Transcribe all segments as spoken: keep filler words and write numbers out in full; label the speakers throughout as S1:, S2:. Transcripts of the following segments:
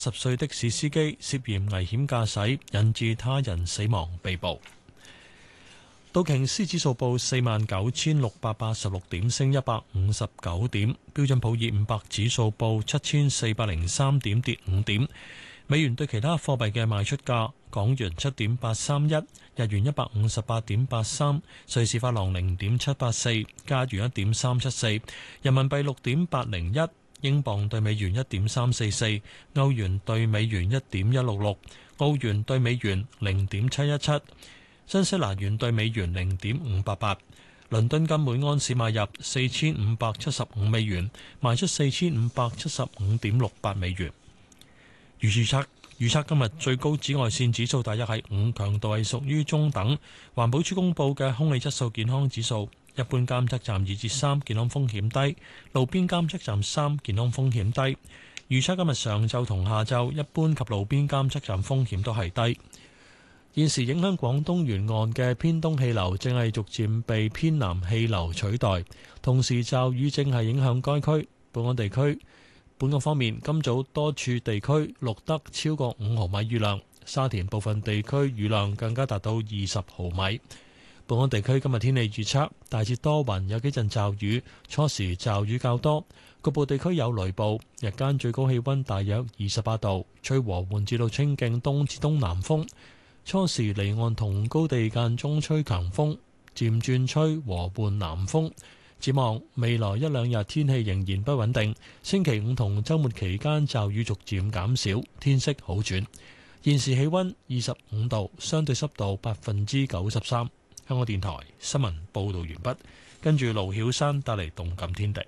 S1: 十歲的士司機涉嫌危險駕駛，引致他人死亡，被捕。道瓊斯指數報四萬九千六百八十六點，升一百五十九點。標準普爾五百指數報七千四百零三點，跌五點。美元對其他貨幣嘅賣出價：港元七點八三一，日元一百五十八點八三，瑞士法郎零點七八四，加元一點三七四，人民幣六點八零一。英鎊對美元一點三四四，歐元對美元一點一六六，澳元對美元零點七一七，新西蘭元對美元零點五八八。倫敦金每安士買入四千五百七十五美元，賣出四千五百七十五點六八美元。預測預測今日最高紫外線指數大約係五，強度係屬於中等。環保署公佈嘅空氣質素健康指數，一般監測站二至三，健康風險低；路邊監測站三，健康風險低。預測今日上晝同下晝，一般及路邊監測站風險都係低。現時影響廣東沿岸嘅偏東氣流正係逐漸被偏南氣流取代，同時驟雨正係影響該區。本港地區本港方面，今早多處地區錄得超過五毫米雨量，沙田部分地區雨量更加達到二十毫米。本港地區今日天氣預測，大致多雲，有幾陣驟雨，初時驟雨較多，局部地區有雷暴。日間最高氣溫大約二十八度，吹和緩至到清勁東至東南風。初時離岸同高地間中吹強風，漸轉吹和緩南風。展望未來一兩日天氣仍然不穩定，星期五同週末期間驟雨逐漸減少，天色好轉。現時氣溫二十五度，相對濕度百分之九十三。香港電台新聞報道完畢，跟住盧曉山帶嚟動感天地。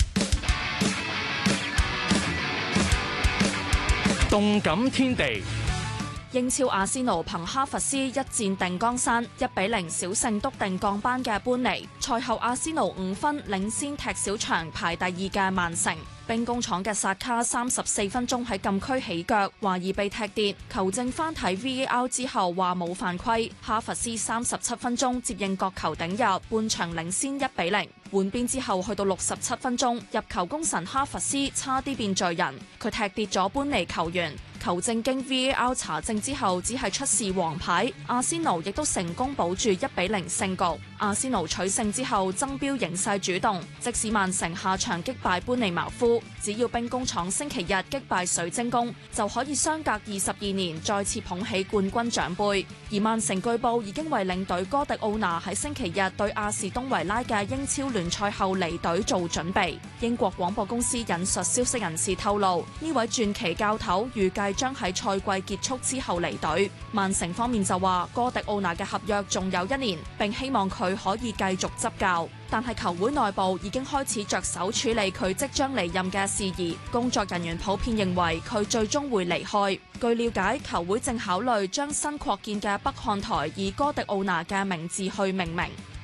S2: 動感天地，
S3: 英超阿仙奴憑哈弗斯一戰定江山，一比零小勝篤定降班嘅般尼。賽後阿仙奴五分領先踢小場排第二嘅曼城。兵工廠嘅薩卡三十四分鐘喺禁區起腳，懷疑被踢跌，球證翻睇 V A R 之後話冇犯規。哈弗斯三十七分鐘接應角球頂入，半場領先一比零。換邊之後去到六十七分鐘，入球功臣哈弗斯差啲變罪人，佢踢跌咗般尼球員。球證經 V A R 查證之後，只係出示黃牌。阿仙奴亦都成功保住一比零勝局。阿仙奴取勝之後，爭標形勢主動。即使曼城下場擊敗般尼茅夫，只要兵工廠星期日擊敗水晶宮，就可以相隔二十二年再次捧起冠軍獎盃。而曼城據報已經為領隊哥迪奧拿喺星期日對阿士東維拉嘅英超聯賽後離隊做準備。英國廣播公司引述消息人士透露，呢位傳奇教頭預計將喺賽季結束之後離隊。曼城方面就話，哥迪奧拿嘅合約仲有一年，並希望佢可以繼續執教。但係球會內部已經開始着手處理佢即將離任嘅事宜，工作人員普遍認為佢最終會離開。據了解，球會正考慮將新擴建嘅北看台以哥迪奧拿嘅名字去命名。